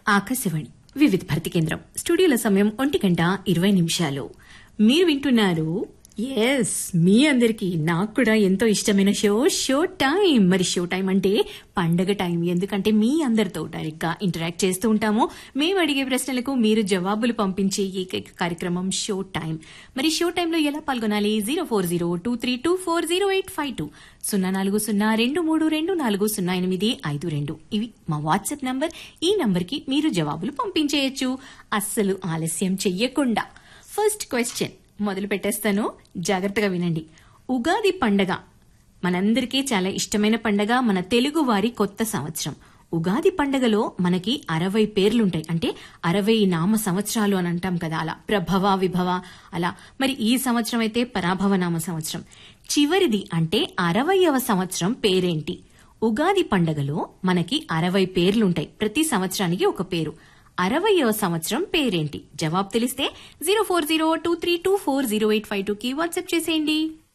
ఆకాశవాణి వివిధ భారతి కేంద్రం స్టూడియోల సమయం 1:20 మీరు వింటున్నారు ఎస్ మీ అందరికి నాకు కూడా ఎంతో ఇష్టమైన షో టైం. మరి షో టైం అంటే పండగ టైం. ఎందుకంటే మీ అందరితో డైరెక్ట్ గా ఇంటరాక్ట్ చేస్తూ ఉంటాము. మేము అడిగే ప్రశ్నలకు మీరు జవాబులు పంపించే ఏకైక కార్యక్రమం షో టైం. మరి షో టైంలో ఎలా పాల్గొనాలి? 040232408520 040232400852 ఇవి మా వాట్సాప్ నంబర్. ఈ నంబర్ కి మీరు జవాబులు పంపించేయచ్చు అస్సలు ఆలస్యం చెయ్యకుండా. ఫస్ట్ క్వశ్చన్ మొదలు పెట్టేస్తాను, జాగ్రత్తగా వినండి. ఉగాది పండగ మనందరికీ చాలా ఇష్టమైన పండగ, మన తెలుగు వారి కొత్త సంవత్సరం. ఉగాది పండగలో మనకి 60 పేర్లుంటాయి. అంటే 60 నామ సంవత్సరాలు అని అంటాం కదా, అలా ప్రభవ విభవ అలా. మరి ఈ సంవత్సరం అయితే పరాభవ నామ సంవత్సరం. చివరిది అంటే 60వ సంవత్సరం పేరేంటి? ఉగాది పండగలో మనకి 60 పేర్లుంటాయి. ప్రతి సంవత్సరానికి ఒక పేరు. 60వ సంవత్సరం పేరేంటి? జవాబు తెలిస్తే 040232408522కి వాట్సాప్ చేసేయండి.